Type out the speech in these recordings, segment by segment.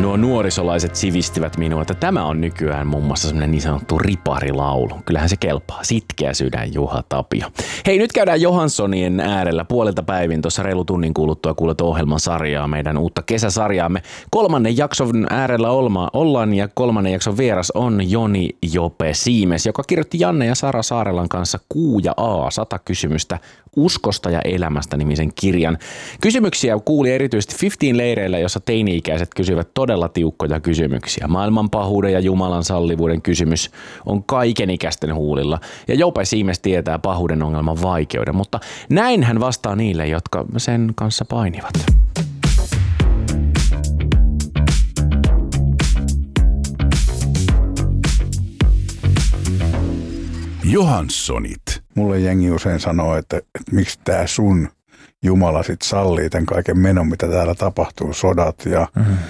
Nuo nuorisolaiset sivistivät minua, että tämä on nykyään muun muassa semmoinen niin sanottu riparilaulu. Kyllähän se kelpaa. Sitkeä sydän Juha Tapio. Hei, nyt käydään Johanssonien äärellä puolelta päivin. Tuossa reilu tunnin kuluttua kuulet ohjelman sarjaa, meidän uutta kesäsarjaamme. 3. jakson äärellä ollaan ja 3. jakson vieras on Joni Jope Siimes, joka kirjoitti Janne ja Sara Saarelan kanssa Q ja A 100 kysymystä uskosta ja elämästä -nimisen kirjan. Kysymyksiä kuuli erityisesti 15 leireillä, jossa teini-ikäiset kysyvät todella tiukkoja kysymyksiä. Maailman pahuuden ja Jumalan sallivuuden kysymys on kaikenikäisten huulilla. Ja Jope Siimes tietää pahuuden ongelman vaikeuden, mutta näin hän vastaa niille, jotka sen kanssa painivat. Johanssonit. Mulle jengi usein sanoo, että miksi tää sun Jumala sit sallii tämän kaiken menon, mitä täällä tapahtuu, sodat ja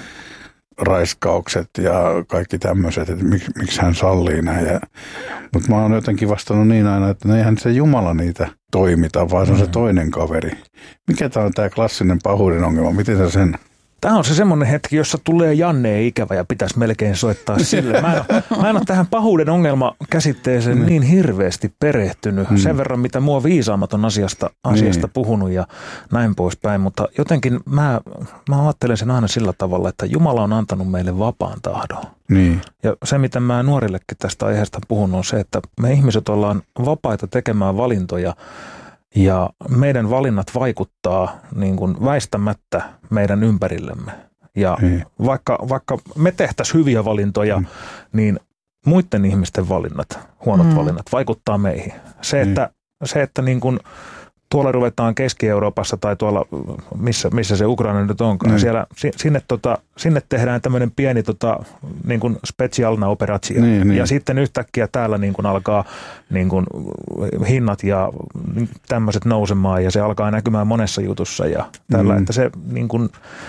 raiskaukset ja kaikki tämmöiset, että miksi hän sallii näin. Mutta mä oon jotenkin vastannut niin aina, että eihän se Jumala niitä toimita, vaan se on se toinen kaveri. Mikä tää on tää klassinen pahuuden ongelma? Miten sä sen... Tämä on se semmoinen hetki, jossa tulee Janne ikävä ja pitäisi melkein soittaa sille. Mä en ole tähän pahuuden ongelma-käsitteeseen niin hirveästi perehtynyt. Sen verran, mitä mua viisaammat on asiasta puhunut ja näin poispäin. Mutta jotenkin mä ajattelen sen aina sillä tavalla, että Jumala on antanut meille vapaan tahdon. Niin. Ja se, mitä mä nuorillekin tästä aiheesta puhun, on se, että me ihmiset ollaan vapaita tekemään valintoja. Ja meidän valinnat vaikuttaa niin kuin väistämättä meidän ympärillemme. Ja vaikka me tehtäisiin hyviä valintoja, niin muiden ihmisten valinnat, huonot valinnat, vaikuttaa meihin. Se, että niin kuin tuolla ruvetaan Keski-Euroopassa tai tuolla, missä se Ukraina nyt onkaan, siellä, sinne tehdään tämmöinen pieni niin kuin specialna operaatio. Ja sitten yhtäkkiä täällä niin kuin alkaa niin kuin hinnat ja tämmöiset nousemaan ja se alkaa näkymään monessa jutussa ja tällä, että se niin kuin,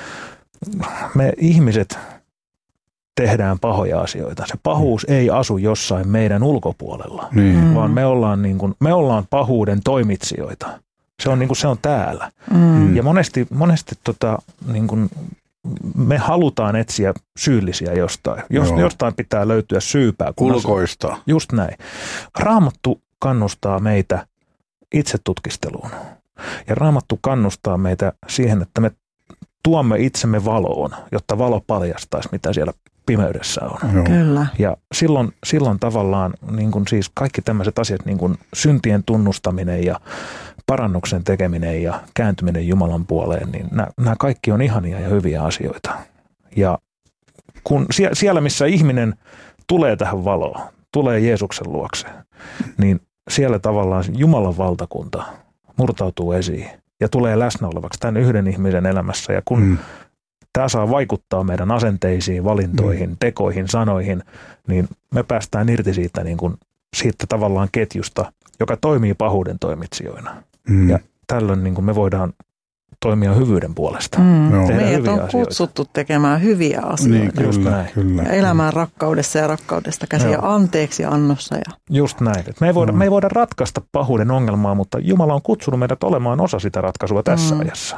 me ihmiset tehdään pahoja asioita. Se pahuus ei asu jossain meidän ulkopuolella, vaan me ollaan pahuuden toimitsijoita. Se on, niin kuin, se on täällä. Ja monesti niin kuin, me halutaan etsiä syyllisiä jostain. Jostain pitää löytyä syypää. Ulkoista. Just näin. Raamattu kannustaa meitä itsetutkisteluun. Ja Raamattu kannustaa meitä siihen, että me tuomme itsemme valoon, jotta valo paljastaisi, mitä siellä pimeydessä on. Kyllä. Ja silloin tavallaan niin kuin siis kaikki tämmöiset asiat, niin kuin syntien tunnustaminen ja parannuksen tekeminen ja kääntyminen Jumalan puoleen, niin nämä kaikki on ihania ja hyviä asioita. Ja kun siellä, missä ihminen tulee tähän valoon, tulee Jeesuksen luokse, niin siellä tavallaan Jumalan valtakunta murtautuu esiin ja tulee läsnä olevaksi tämän yhden ihmisen elämässä. Ja kun tämä saa vaikuttaa meidän asenteisiin, valintoihin, tekoihin, sanoihin, niin me päästään irti siitä tavallaan ketjusta, joka toimii pahuuden toimitsijoina. Ja tällöin niin kuin me voidaan toimia hyvyyden puolesta. Meidät on kutsuttu tekemään hyviä asioita. Niin, kyllä. Ja elämään rakkaudessa ja rakkaudesta käsin ja anteeksi annossa. Just näin. Me ei voida ratkaista pahuuden ongelmaa, mutta Jumala on kutsunut meidät olemaan osa sitä ratkaisua tässä ajassa.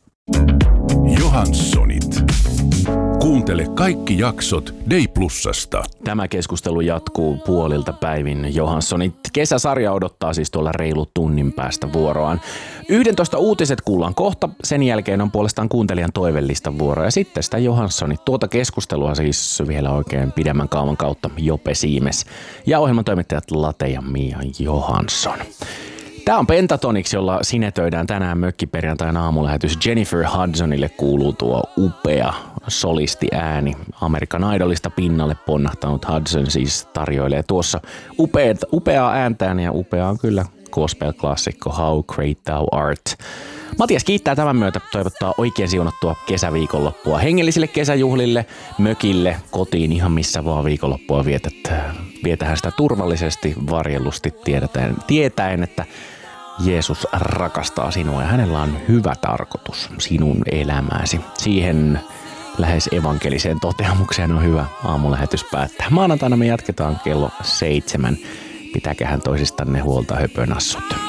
Johanssonit. Kuuntele kaikki jaksot Day+:sta. Tämä keskustelu jatkuu puolilta päivin. Johanssonit kesäsarja odottaa siis tuolla reilu tunnin päästä vuoroaan. 11 uutiset kuullaan kohta. Sen jälkeen on puolestaan kuuntelijan toivelistan vuoro. Ja sitten sitä Johanssonit. Tuota keskustelua siis vielä oikein pidemmän kaavan kautta Jope Siimes. Ja ohjelman toimittajat Late ja Mia Johansson. Tämä on Pentatonix, jolla sinetöidään tänään mökkiperjantain aamulähetys. Jennifer Hudsonille kuuluu tuo upea solistiääni. American Idolista pinnalle ponnahtanut Hudson siis tarjoilee tuossa upeaa ääntään ja upea on kyllä gospel-klassikko How Great Thou Art. Matias kiittää tämän myötä, toivottaa oikein siunattua kesäviikonloppua hengellisille kesäjuhlille, mökille, kotiin, ihan missä vaan viikonloppua vietähän sitä turvallisesti, varjellusti tietäen, että Jeesus rakastaa sinua ja hänellä on hyvä tarkoitus sinun elämääsi. Siihen lähes evankeliseen toteamukseen on hyvä aamulähetys päättää. Maanantaina me jatketaan kello 7. Pitäkähän toisistanne huolta, höpönassut.